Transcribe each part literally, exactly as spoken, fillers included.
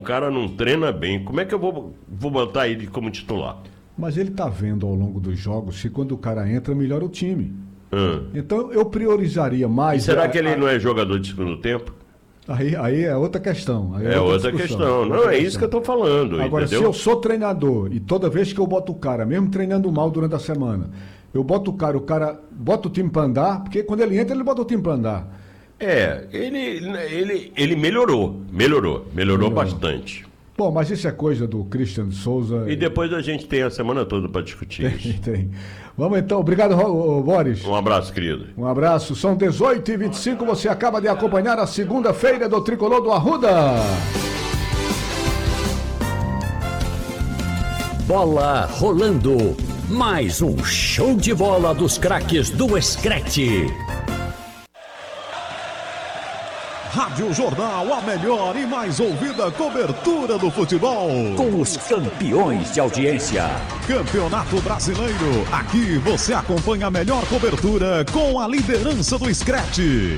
O cara não treina bem, como é que eu vou, vou botar ele como titular? Mas ele está vendo ao longo dos jogos que quando o cara entra, melhora o time. Hum. Então eu priorizaria mais... E será a, que ele a... não é jogador de segundo tempo? Aí, aí é outra questão. Aí é, é outra, outra questão. Não, outra é questão. Isso que eu estou falando. Agora, entendeu? Se eu sou treinador e toda vez que eu boto o cara, mesmo treinando mal durante a semana, eu boto o cara, o cara bota o time para andar, porque quando ele entra, ele bota o time para andar. É, ele, ele, ele melhorou, melhorou, melhorou, melhorou bastante. Bom, mas isso é coisa do Christian Souza. E depois a gente tem a semana toda para discutir tem, isso. Tem. Vamos então, obrigado, Boris. Um abraço, querido. Um abraço, são dezoito e vinte e cinco, você acaba de acompanhar a segunda-feira do Tricolor do Arruda. Bola rolando, mais um show de bola dos craques do Screte. Rádio Jornal, a melhor e mais ouvida cobertura do futebol. Com os campeões de audiência. Campeonato Brasileiro. Aqui você acompanha a melhor cobertura com a liderança do Screte.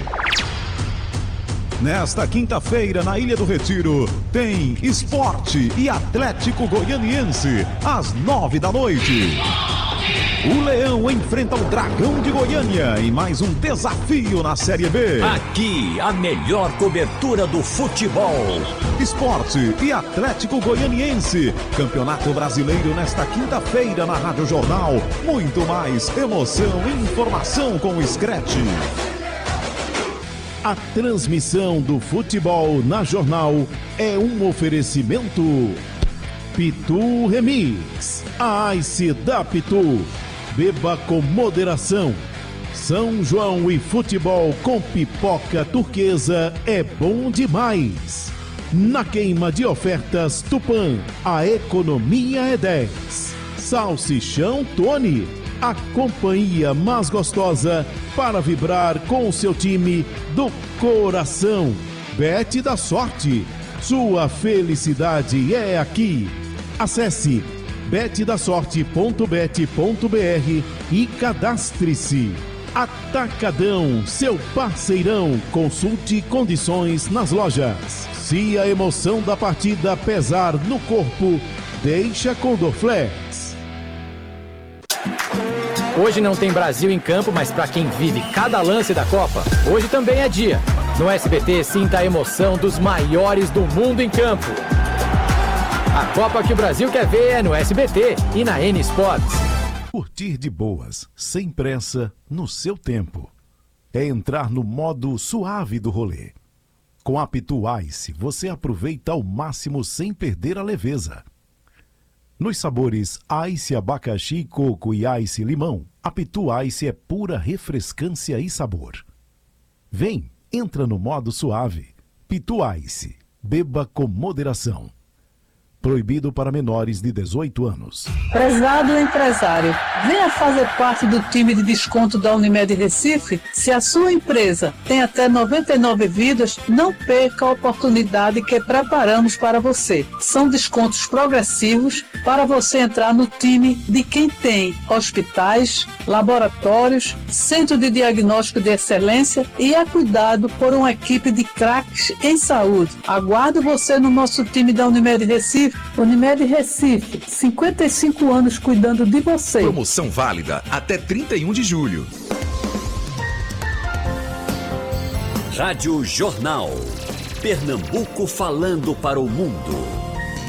Nesta quinta-feira, na Ilha do Retiro, tem Esporte e Atlético Goianiense, às nove da noite. O Leão enfrenta o Dragão de Goiânia em mais um desafio na Série B. Aqui, a melhor cobertura do futebol. Esporte e Atlético Goianiense. Campeonato Brasileiro nesta quinta-feira na Rádio Jornal. Muito mais emoção e informação com o Screte. A transmissão do futebol na Jornal é um oferecimento Pitu Remix. A Ice da Pitu. Beba com moderação. São João e futebol com pipoca turquesa é bom demais. Na queima de ofertas Tupã, a economia é dez. Salsichão Tony, a companhia mais gostosa para vibrar com o seu time do coração. Bet da Sorte, sua felicidade é aqui. Acesse bet da sorte ponto bet ponto br e cadastre-se. Atacadão, seu parceirão. Consulte condições nas lojas. Se a emoção da partida pesar no corpo, deixa com Dorflex. Hoje não tem Brasil em campo, mas para quem vive cada lance da Copa, hoje também é dia. No S B T, sinta a emoção dos maiores do mundo em campo. A Copa que o Brasil quer ver é no S B T e na N Sports. Curtir de boas, sem pressa, no seu tempo. É entrar no modo suave do rolê. Com a Pitu Ice, você aproveita ao máximo sem perder a leveza. Nos sabores Ice Abacaxi, Coco e Ice Limão, a Pitu Ice é pura refrescância e sabor. Vem, entra no modo suave. Pitu Ice, beba com moderação. Proibido para menores de dezoito anos. Prezado empresário, venha fazer parte do time de desconto da Unimed Recife. Se a sua empresa tem até noventa e nove vidas, não perca a oportunidade que preparamos para você. São descontos progressivos para você entrar no time de quem tem hospitais, laboratórios, centro de diagnóstico de excelência e é cuidado por uma equipe de craques em saúde. Aguardo você no nosso time da Unimed Recife. Unimed Recife, cinquenta e cinco anos cuidando de você. Promoção válida até trinta e um de julho. Rádio Jornal. Pernambuco falando para o mundo.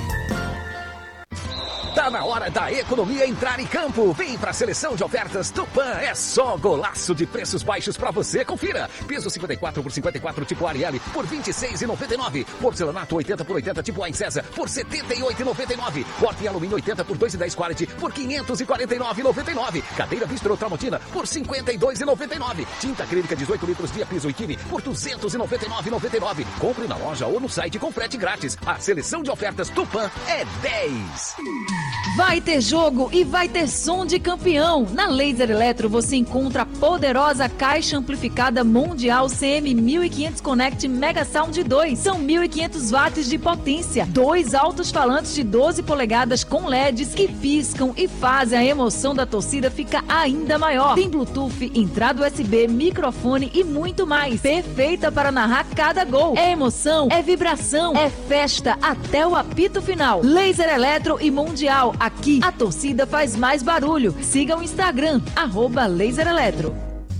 Tá na hora da economia entrar em campo. Vem pra seleção de ofertas Tupã. É só golaço de preços baixos pra você. Confira. Piso cinquenta e quatro por cinquenta e quatro tipo Arielle por vinte e seis reais e noventa e nove centavos. Porcelanato oitenta por oitenta tipo César por setenta e oito reais e noventa e nove centavos. Porta em alumínio oitenta por dois e dez quality por quinhentos e quarenta e nove reais e noventa e nove centavos. Cadeira Bistro Tramontina por cinquenta e dois reais e noventa e nove centavos. Tinta acrílica dezoito litros via piso e Kine por duzentos e noventa e nove reais e noventa e nove centavos. Compre na loja ou no site com frete grátis. A seleção de ofertas Tupã é dez. Vai ter jogo e vai ter som de campeão. Na Laser Eletro você encontra a poderosa caixa amplificada mundial C M mil e quinhentos Connect Mega Sound dois. São mil e quinhentos watts de potência. Dois altos-falantes de doze polegadas com L E Ds que piscam e fazem a emoção da torcida ficar ainda maior. Tem Bluetooth, entrada U S B, microfone e muito mais. Perfeita para narrar cada gol. É emoção, é vibração, é festa até o apito final. Laser Eletro e Mundial. Aqui, a torcida faz mais barulho. Siga o Instagram, arroba Laser Eletro.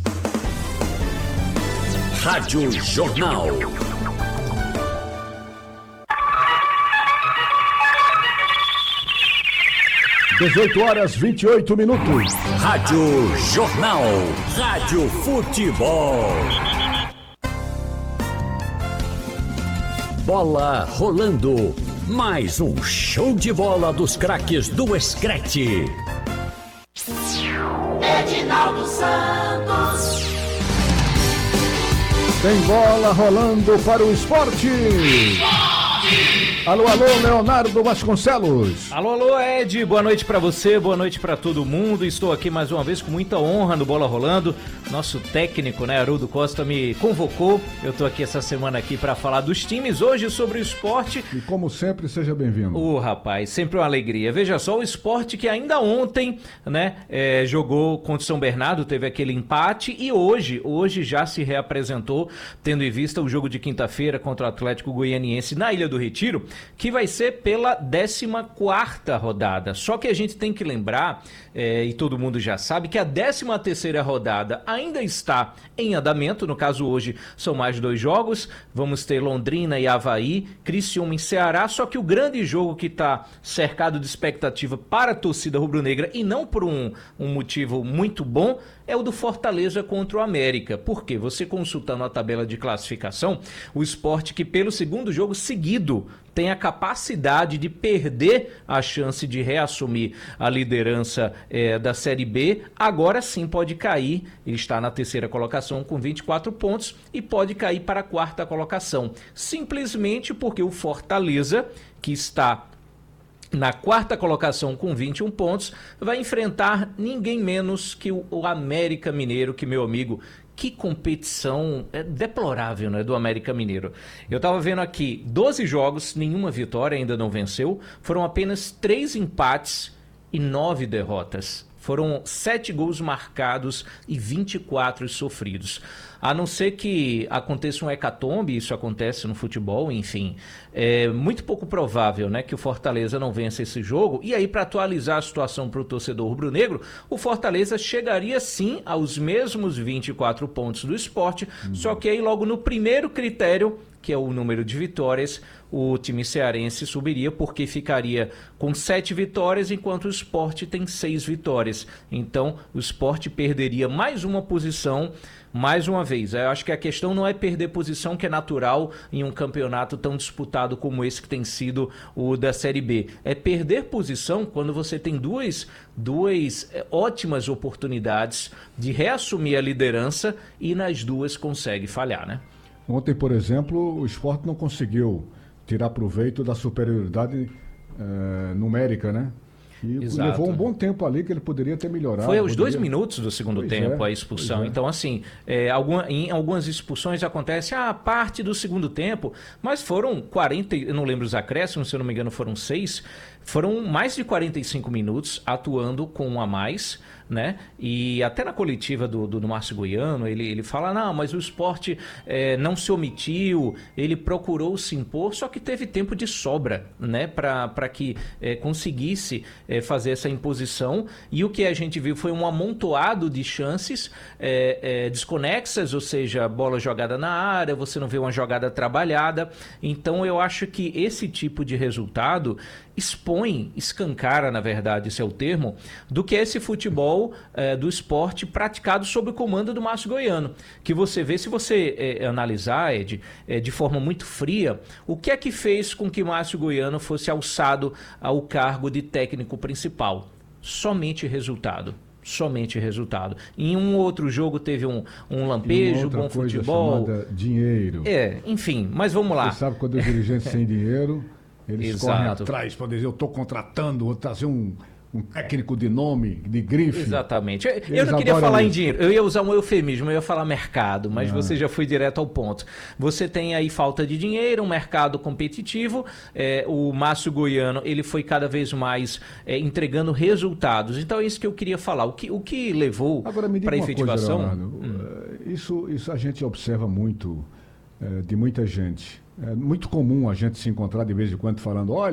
Rádio Jornal. dezoito horas e vinte e oito minutos. Rádio Jornal. Rádio Futebol. Bola rolando. Mais um show de bola dos craques do Screte. Edinaldo Santos. Tem bola rolando para o esporte. Alô, alô, Leonardo Vasconcelos. Alô, alô, Ed, boa noite pra você, boa noite pra todo mundo. Estou aqui mais uma vez com muita honra no Bola Rolando. Nosso técnico, né, Haroldo Costa, me convocou. Eu tô aqui essa semana aqui pra falar dos times, hoje sobre o esporte. E como sempre, seja bem-vindo. Ô, rapaz, sempre uma alegria. Veja só, o esporte que ainda ontem, né, é, jogou contra o São Bernardo, teve aquele empate e hoje, hoje já se reapresentou, tendo em vista o jogo de quinta-feira contra o Atlético Goianiense na Ilha do Retiro, que vai ser pela décima quarta rodada. Só que a gente tem que lembrar, é, e todo mundo já sabe, que a décima terceira rodada ainda está em andamento. No caso, hoje são mais dois jogos. Vamos ter Londrina e Avaí, Criciúma e Ceará. Só que o grande jogo que está cercado de expectativa para a torcida rubro-negra, e não por um, um motivo muito bom, é o do Fortaleza contra o América. Por quê? Você consultando a tabela de classificação, o Sport, que pelo segundo jogo seguido tem a capacidade de perder a chance de reassumir a liderança é, da Série B, agora sim pode cair. Ele está na terceira colocação com vinte e quatro pontos e pode cair para a quarta colocação, simplesmente porque o Fortaleza, que está na quarta colocação com vinte e um pontos, vai enfrentar ninguém menos que o, o América Mineiro, que, meu amigo, que competição é deplorável, né, do América Mineiro. Eu tava vendo aqui, doze jogos, nenhuma vitória, ainda não venceu, foram apenas três empates e nove derrotas. Foram sete gols marcados e vinte e quatro sofridos. A não ser que aconteça um hecatombe, isso acontece no futebol, enfim, é muito pouco provável, né, que o Fortaleza não vença esse jogo. E aí, para atualizar a situação para o torcedor rubro-negro, o Fortaleza chegaria sim aos mesmos vinte e quatro pontos do Sport, hum. só que aí logo no primeiro critério, que é o número de vitórias, o time cearense subiria, porque ficaria com sete vitórias, enquanto o Sport tem seis vitórias. Então, o Sport perderia mais uma posição, mais uma vez. Eu acho que a questão não é perder posição, que é natural em um campeonato tão disputado como esse que tem sido o da Série B. É perder posição quando você tem duas, duas é, ótimas oportunidades de reassumir a liderança e nas duas consegue falhar, né? Ontem, por exemplo, o Sport não conseguiu tirar proveito da superioridade uh, numérica, né? E Exato. Levou um bom tempo ali que ele poderia ter melhorado. Foi aos poderia... dois minutos do segundo pois tempo é, a expulsão. É. Então, assim, é, alguma, em algumas expulsões acontece a ah, parte do segundo tempo, mas foram quarenta, eu não lembro os acréscimos, se eu não me engano foram seis, foram mais de quarenta e cinco minutos atuando com um a mais, né? E até na coletiva do, do, do Márcio Goiano, ele, ele fala, não, mas o Sport é, não se omitiu, ele procurou se impor, só que teve tempo de sobra, né? Para que é, conseguisse é, fazer essa imposição, e o que a gente viu foi um amontoado de chances é, é, desconexas, ou seja, bola jogada na área, você não vê uma jogada trabalhada. Então eu acho que esse tipo de resultado expõe, escancara, na verdade, esse é o termo, do que é esse futebol é, do Sport praticado sob o comando do Márcio Goiano, que você vê, se você é, analisar, Ed, é, de forma muito fria, o que é que fez com que Márcio Goiano fosse alçado ao cargo de técnico principal? Somente resultado. Somente resultado. Em um outro jogo teve um, um lampejo, bom futebol. Dinheiro. É, enfim, mas vamos lá. Você sabe quando o dirigente sem dinheiro... Eles Exato. correm atrás para dizer, eu estou contratando, vou trazer um, um técnico de nome, de grife. Exatamente. Eu, eu Eles não queria adoram falar em isso. dinheiro, eu ia usar um eufemismo, eu ia falar mercado, mas Não. você já foi direto ao ponto. Você tem aí falta de dinheiro, um mercado competitivo, é, o Márcio Goiano, ele foi cada vez mais é, entregando resultados. Então é isso que eu queria falar. O que, o que levou Agora me diga para a uma efetivação... coisa, Leonardo, Hum. isso, isso a gente observa muito é, de muita gente. É muito comum a gente se encontrar de vez em quando falando, olha,